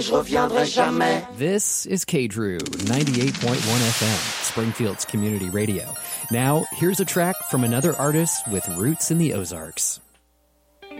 Je reviendrai jamais. This is KDRU 98.1 FM, Springfield's community radio. Now, here's a track from another artist with roots in the Ozarks.